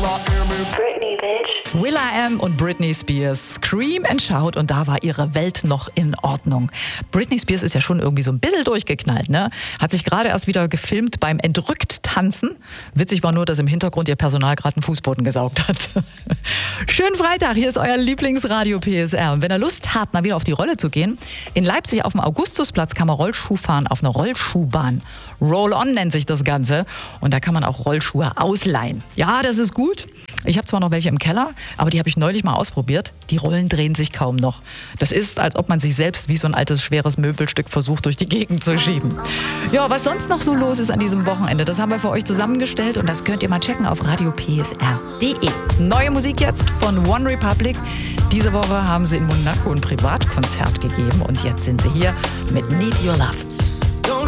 Britney, bitch. will.i.am und Britney Spears, Scream and Shout, und da war ihre Welt noch in Ordnung. Britney Spears ist ja schon irgendwie so ein bisschen durchgeknallt, ne? Hat sich gerade erst wieder gefilmt beim Entrückt-Tanzen. Witzig war nur, dass im Hintergrund ihr Personal gerade einen Fußboden gesaugt hat. Schönen Freitag, hier ist euer Lieblingsradio PSR. Und wenn ihr Lust habt, mal wieder auf die Rolle zu gehen, in Leipzig auf dem Augustusplatz kann man Rollschuh fahren auf einer Rollschuhbahn. Roll-on nennt sich das Ganze. Und da kann man auch Rollschuhe ausleihen. Ja, das ist gut. Ich habe zwar noch welche im Keller, aber die habe ich neulich mal ausprobiert. Die Rollen drehen sich kaum noch. Das ist, als ob man sich selbst wie so ein altes, schweres Möbelstück versucht, durch die Gegend zu schieben. Ja, was sonst noch so los ist an diesem Wochenende, das haben wir für euch zusammengestellt und das könnt ihr mal checken auf radiopsr.de. Neue Musik jetzt von One Republic. Diese Woche haben sie in Monaco ein Privatkonzert gegeben und jetzt sind sie hier mit Need Your Love.